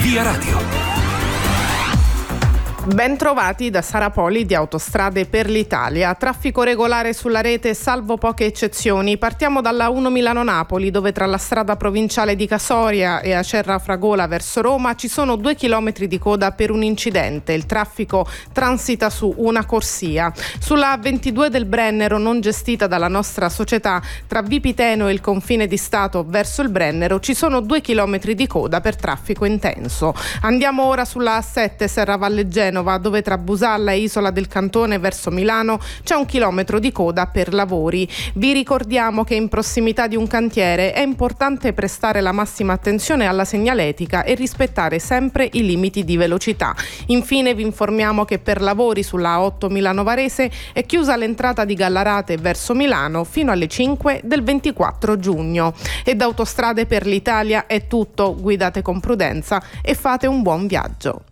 Via Radio. Ben trovati da Sara Poli di Autostrade per l'Italia. Traffico regolare sulla rete salvo poche eccezioni. Partiamo dalla 1 Milano-Napoli, dove tra la strada provinciale di Casoria e Acerra Fragola verso Roma ci sono 2 chilometri di coda per un incidente. Il traffico transita su una corsia. Sulla 22 del Brennero, non gestita dalla nostra società, tra Vipiteno e il confine di Stato verso il Brennero ci sono 2 chilometri di coda per traffico intenso. Andiamo ora sulla A7 Serravalle Genova, dove tra Busalla e Isola del Cantone verso Milano c'è 1 chilometro di coda per lavori. Vi ricordiamo che in prossimità di un cantiere è importante prestare la massima attenzione alla segnaletica e rispettare sempre i limiti di velocità. Infine vi informiamo che per lavori sulla A8 Milano Varese è chiusa l'entrata di Gallarate verso Milano fino alle 5 del 24 giugno. E da Autostrade per l'Italia è tutto. Guidate con prudenza e fate un buon viaggio.